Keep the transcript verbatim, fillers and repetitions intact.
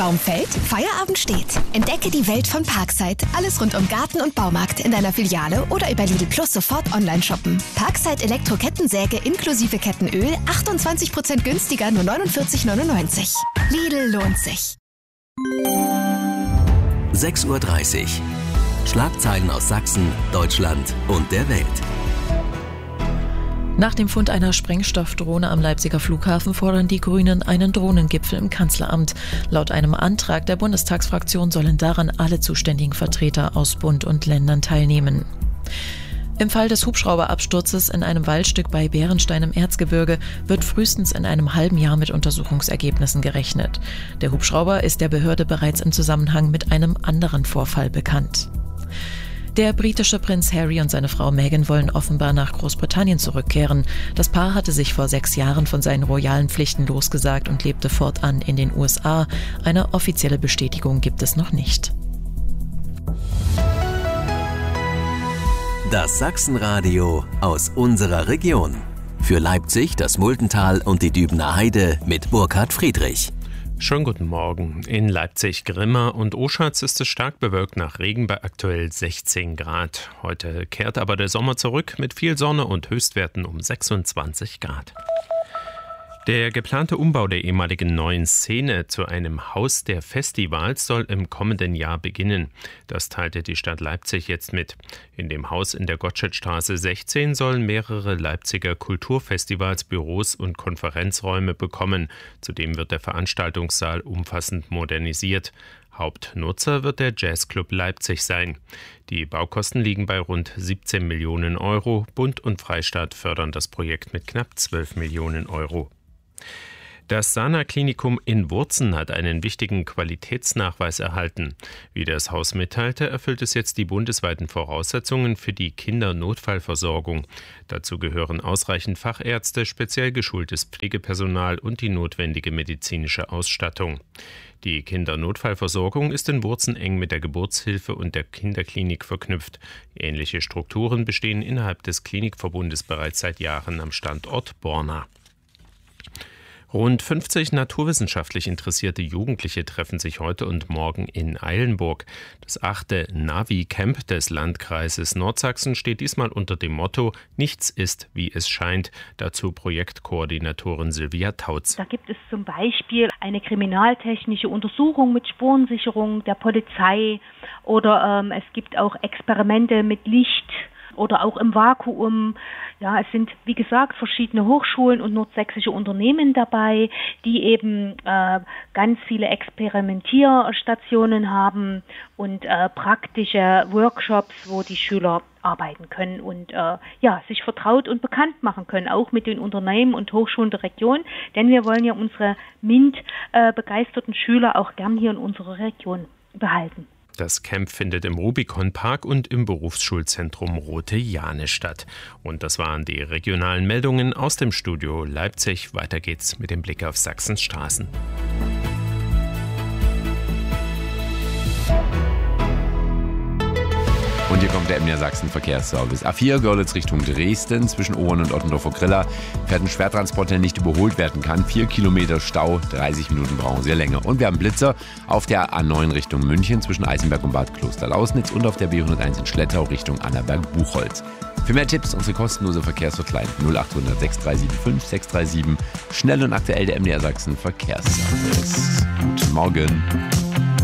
Baum fällt, Feierabend steht. Entdecke die Welt von Parkside. Alles rund um Garten und Baumarkt in deiner Filiale oder über Lidl Plus sofort online shoppen. Parkside Elektro-Kettensäge inklusive Kettenöl, achtundzwanzig Prozent günstiger, nur neunundvierzig neunundneunzig. Lidl lohnt sich. sechs Uhr dreißig. Schlagzeilen aus Sachsen, Deutschland und der Welt. Nach dem Fund einer Sprengstoffdrohne am Leipziger Flughafen fordern die Grünen einen Drohnengipfel im Kanzleramt. Laut einem Antrag der Bundestagsfraktion sollen daran alle zuständigen Vertreter aus Bund und Ländern teilnehmen. Im Fall des Hubschrauberabsturzes in einem Waldstück bei Bärenstein im Erzgebirge wird frühestens in einem halben Jahr mit Untersuchungsergebnissen gerechnet. Der Hubschrauber ist der Behörde bereits im Zusammenhang mit einem anderen Vorfall bekannt. Der britische Prinz Harry und seine Frau Meghan wollen offenbar nach Großbritannien zurückkehren. Das Paar hatte sich vor sechs Jahren von seinen royalen Pflichten losgesagt und lebte fortan in den U S A. Eine offizielle Bestätigung gibt es noch nicht. Das Sachsenradio aus unserer Region. Für Leipzig, das Muldental und die Dübener Heide mit Burkhard Friedrich. Schönen guten Morgen. In Leipzig, Grimma und Oschatz ist es stark bewölkt nach Regen bei aktuell sechzehn Grad. Heute kehrt aber der Sommer zurück mit viel Sonne und Höchstwerten um sechsundzwanzig Grad. Der geplante Umbau der ehemaligen Neuen Szene zu einem Haus der Festivals soll im kommenden Jahr beginnen. Das teilte die Stadt Leipzig jetzt mit. In dem Haus in der Gottschedstraße sechzehn sollen mehrere Leipziger Kulturfestivals Büros und Konferenzräume bekommen. Zudem wird der Veranstaltungssaal umfassend modernisiert. Hauptnutzer wird der Jazzclub Leipzig sein. Die Baukosten liegen bei rund siebzehn Millionen Euro. Bund und Freistaat fördern das Projekt mit knapp zwölf Millionen Euro. Das Sana-Klinikum in Wurzen hat einen wichtigen Qualitätsnachweis erhalten. Wie das Haus mitteilte, erfüllt es jetzt die bundesweiten Voraussetzungen für die Kindernotfallversorgung. Dazu gehören ausreichend Fachärzte, speziell geschultes Pflegepersonal und die notwendige medizinische Ausstattung. Die Kindernotfallversorgung ist in Wurzen eng mit der Geburtshilfe und der Kinderklinik verknüpft. Ähnliche Strukturen bestehen innerhalb des Klinikverbundes bereits seit Jahren am Standort Borna. Rund fünfzig naturwissenschaftlich interessierte Jugendliche treffen sich heute und morgen in Eilenburg. Das achte Navi-Camp des Landkreises Nordsachsen steht diesmal unter dem Motto „Nichts ist, wie es scheint“. Dazu Projektkoordinatorin Silvia Tautz. Da gibt es zum Beispiel eine kriminaltechnische Untersuchung mit Spurensicherung der Polizei oder ähm, es gibt auch Experimente mit Licht oder auch im Vakuum. Ja, es sind, wie gesagt, verschiedene Hochschulen und nordsächsische Unternehmen dabei, die eben äh, ganz viele Experimentierstationen haben und äh, praktische Workshops, wo die Schüler arbeiten können und äh, ja, sich vertraut und bekannt machen können, auch mit den Unternehmen und Hochschulen der Region, denn wir wollen ja unsere MINT-begeisterten äh, Schüler auch gern hier in unserer Region behalten. Das Camp findet im Rubicon Park und im Berufsschulzentrum Rote Jahne statt. Und das waren die regionalen Meldungen aus dem Studio Leipzig. Weiter geht's mit dem Blick auf Sachsens Straßen. Und hier kommt der M D R Sachsen Verkehrsservice. A vier Görlitz Richtung Dresden zwischen Ohren und Ottendorfer Griller fährt ein Schwertransporter, der nicht überholt werden kann. Vier Kilometer Stau, dreißig Minuten brauchen Sie länger. Und wir haben Blitzer auf der A neun Richtung München zwischen Eisenberg und Bad Klosterlausnitz und auf der B hunderteins in Schlettau Richtung Annaberg-Buchholz. Für mehr Tipps unsere kostenlose Verkehrshotline null acht hundert sechs drei sieben fünf sechs drei sieben. Schnell und aktuell der M D R Sachsen Verkehrsservice. Guten Morgen.